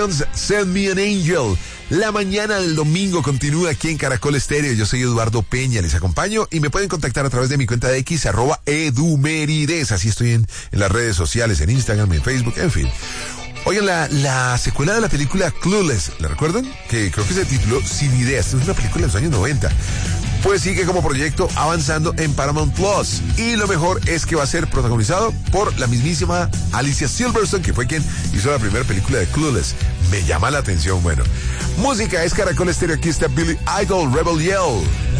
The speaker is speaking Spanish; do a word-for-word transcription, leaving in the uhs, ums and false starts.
Send Me an Angel. La mañana del domingo continúa aquí en Caracol Estéreo. Yo soy Eduardo Peña, les acompaño y me pueden contactar a través de mi cuenta de X, arroba edumerides. Así estoy en, en las redes sociales, en Instagram, en Facebook, en fin. Oigan, la, la secuela de la película Clueless, ¿la recuerdan? Que creo que se tituló Sin Ideas. Esta es una película de los años noventa. Pues sigue como proyecto avanzando en Paramount Plus. Y lo mejor es que va a ser protagonizado por la mismísima Alicia Silverstone, que fue quien hizo la primera película de Clueless. Me llama la atención, bueno. Música es Caracol Estéreo, aquí está Billy Idol, Rebel Yell.